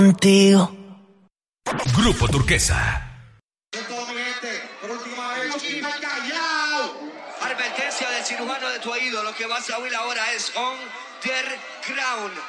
Contigo. Grupo Turquesa. Advertencia del cirujano de tu oído. Lo que vas a oír ahora es On The Ground.